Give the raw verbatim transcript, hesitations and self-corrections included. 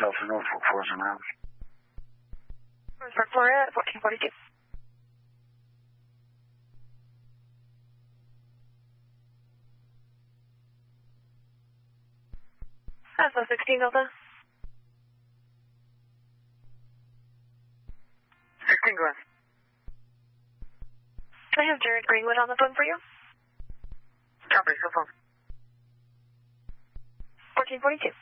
Delta Norfolk four zero nine. Roseburg, Florida, fourteen forty-two. That's a sixteen Delta. sixteen, go ahead. I have Jared Greenwood on the phone for you. Copy, cell phone. fourteen forty-two.